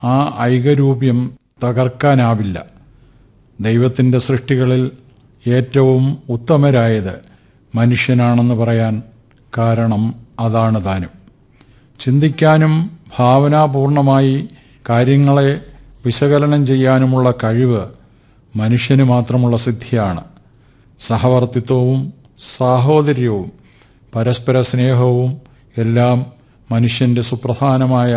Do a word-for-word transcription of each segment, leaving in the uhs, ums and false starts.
ആ ഐകരൂപ്യം തകർക്കാനാവില്ല. ദൈവത്തിൻ്റെ സൃഷ്ടികളിൽ ഏറ്റവും ഉത്തമരായത് മനുഷ്യനാണെന്ന് പറയാൻ കാരണം അതാണ് താനും. ചിന്തിക്കാനും ഭാവനാപൂർണമായി കാര്യങ്ങളെ വിശകലനം ചെയ്യാനുമുള്ള കഴിവ് മനുഷ്യന് മാത്രമുള്ള സിദ്ധിയാണ്. സഹവർത്തിത്വവും സാഹോദര്യവും പരസ്പര സ്നേഹവും എല്ലാം മനുഷ്യൻ്റെ സുപ്രധാനമായ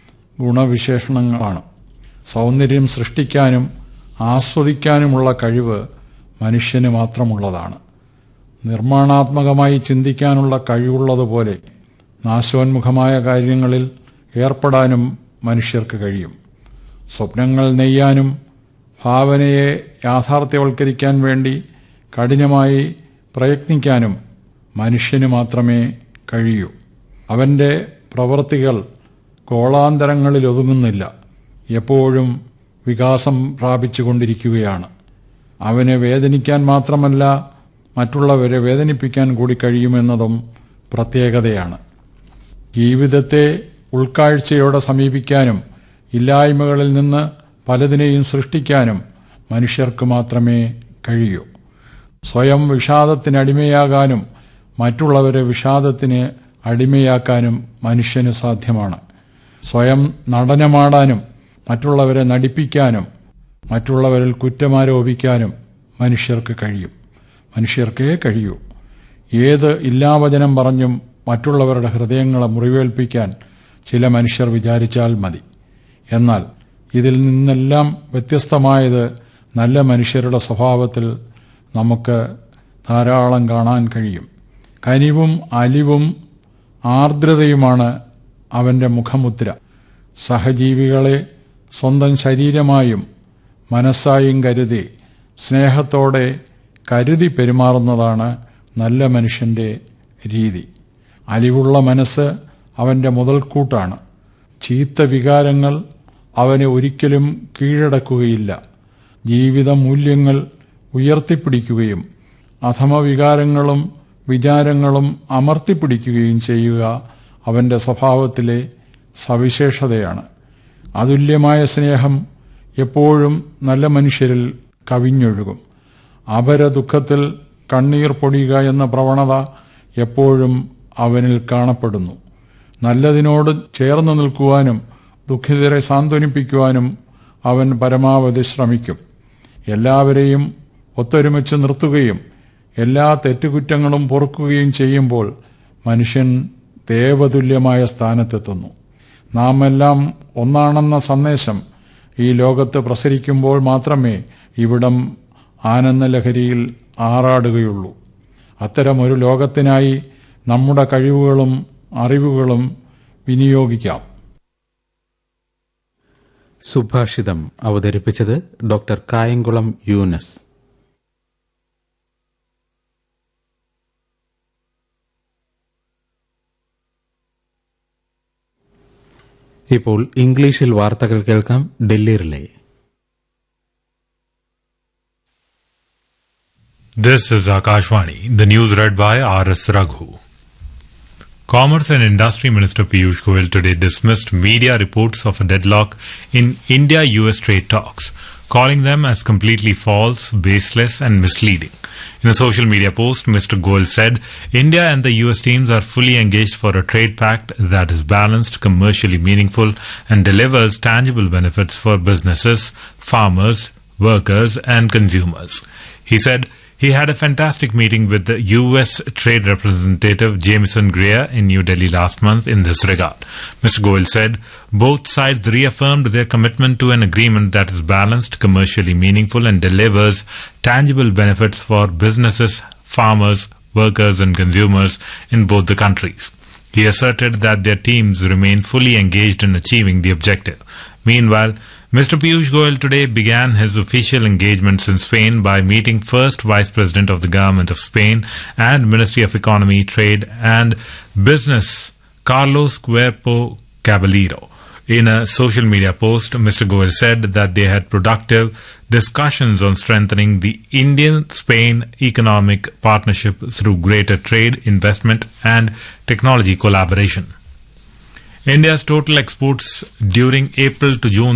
ഗുണവിശേഷണങ്ങളാണ്. സൗന്ദര്യം സൃഷ്ടിക്കാനും ആസ്വദിക്കാനുമുള്ള കഴിവ് മനുഷ്യന് മാത്രമുള്ളതാണ്. നിർമ്മാണാത്മകമായി ചിന്തിക്കാനുള്ള കഴിവുള്ളതുപോലെ നാശോന്മുഖമായ കാര്യങ്ങളിൽ ഏർപ്പെടാനും മനുഷ്യർക്ക് കഴിയും. സ്വപ്നങ്ങൾ നെയ്യാനും ഭാവനയെ യാഥാർത്ഥ്യവൽക്കരിക്കാൻ വേണ്ടി കഠിനമായി പ്രയത്നിക്കാനും മനുഷ്യന് മാത്രമേ കഴിയൂ. അവൻ്റെ പ്രവൃത്തികൾ ഗോളാന്തരങ്ങളിൽ ഒതുങ്ങുന്നില്ല, എപ്പോഴും വികാസം പ്രാപിച്ചുകൊണ്ടിരിക്കുകയാണ്. അവനെ വേദനിക്കാൻ മാത്രമല്ല മറ്റുള്ളവരെ വേദനിപ്പിക്കാൻ കൂടി കഴിയുമെന്നതും പ്രത്യേകതയാണ്. ജീവിതത്തെ ഉൾക്കാഴ്ചയോടെ സമീപിക്കാനും ഇല്ലായ്മകളിൽ നിന്ന് പലതിനെയും സൃഷ്ടിക്കാനും മനുഷ്യർക്ക് മാത്രമേ കഴിയൂ. സ്വയം വിഷാദത്തിനടിമയാകാനും മറ്റുള്ളവരെ വിഷാദത്തിന് അടിമയാക്കാനും മനുഷ്യന് സാധ്യമാണ്. സ്വയം നടനമാടാനും മറ്റുള്ളവരെ നടിപ്പിക്കാനും മറ്റുള്ളവരിൽ കുറ്റമാരോപിക്കാനും മനുഷ്യർക്ക് കഴിയും. മനുഷ്യർക്കേ കഴിയൂ. ഏത് ഇല്ലാവചനം പറഞ്ഞും മറ്റുള്ളവരുടെ ഹൃദയങ്ങളെ മുറിവേൽപ്പിക്കാൻ ചില മനുഷ്യർ വിചാരിച്ചാൽ മതി. എന്നാൽ ഇതിൽ നിന്നെല്ലാം വ്യത്യസ്തമായത് നല്ല മനുഷ്യരുടെ സ്വഭാവത്തിൽ നമുക്ക് ധാരാളം കാണാൻ കഴിയും. കനിവും അലിവും ആർദ്രതയുമാണ് അവൻ്റെ മുഖമുദ്ര. സഹജീവികളെ സ്വന്തം ശരീരമായും മനസ്സായും കരുതി സ്നേഹത്തോടെ കരുതി പെരുമാറുന്നതാണ് നല്ല മനുഷ്യൻ്റെ രീതി. അലിവുള്ള മനസ്സ് അവൻ്റെ മുതൽക്കൂട്ടാണ്. ചീത്ത വികാരങ്ങൾ അവനെ ഒരിക്കലും കീഴടക്കുകയില്ല. ജീവിത മൂല്യങ്ങൾ ഉയർത്തിപ്പിടിക്കുകയും അധമവികാരങ്ങളും വിചാരങ്ങളും അമർത്തിപ്പിടിക്കുകയും ചെയ്യുക അവൻ്റെ സ്വഭാവത്തിലെ സവിശേഷതയാണ്. അതുല്യമായ സ്നേഹം എപ്പോഴും നല്ല മനുഷ്യരിൽ കവിഞ്ഞൊഴുകും. അപരദുഃഖത്തിൽ കണ്ണീർ പൊടിയുക എന്ന പ്രവണത എപ്പോഴും അവനിൽ കാണപ്പെടുന്നു. നല്ലതിനോട് ചേർന്ന് നിൽക്കുവാനും ദുഃഖിതരെ സാന്ത്വനിപ്പിക്കുവാനും അവൻ പരമാവധി ശ്രമിക്കും. എല്ലാവരെയും ഒത്തൊരുമിച്ച് നിർത്തുകയും എല്ലാ തെറ്റുകുറ്റങ്ങളും പൊറുക്കുകയും ചെയ്യുമ്പോൾ മനുഷ്യൻ ദേവതുല്യമായ സ്ഥാനത്തെത്തുന്നു. നാം എല്ലാം ഒന്നാണെന്ന സന്ദേശം ഈ ലോകത്ത് പ്രസരിക്കുമ്പോൾ മാത്രമേ ഇവിടം ആനന്ദലഹരിയിൽ ആറാടുകയുള്ളൂ. അത്തരമൊരു ലോകത്തിനായി നമ്മുടെ കഴിവുകളും അറിവുകളും വിനിയോഗിക്കാം. സുഭാഷിതം അവതരിപ്പിച്ചത് ഡോക്ടർ കായംകുളം യൂനസ്. ഇപ്പോൾ ഇംഗ്ലീഷിൽ വാർത്തകൾ കേൾക്കാം. Delhi relay. This is Akashvani. The news read by R S Raghu. Commerce and Industry Minister Piyush Goyal today dismissed media reports of a deadlock in India-U S trade talks, calling them as completely false, baseless and misleading. In a social media post, Mister Goyal said, India and the U S teams are fully engaged for a trade pact that is balanced, commercially meaningful and delivers tangible benefits for businesses, farmers, workers and consumers. He said, he had a fantastic meeting with the U S Trade Representative Jameson Greer in New Delhi last month in this regard. Mister Goyal said both sides reaffirmed their commitment to an agreement that is balanced, commercially meaningful and delivers tangible benefits for businesses, farmers, workers and consumers in both the countries. He asserted that their teams remain fully engaged in achieving the objective. Meanwhile, Mister Piyush Goyal today began his official engagements in Spain by meeting first Vice President of the Government of Spain and Ministry of Economy, Trade and Business, Carlos Cuerpo Caballero. In a social media post, Mister Goyal said that they had productive discussions on strengthening the Indian-Spain economic partnership through greater trade, investment and technology collaboration. India's total exports during April to June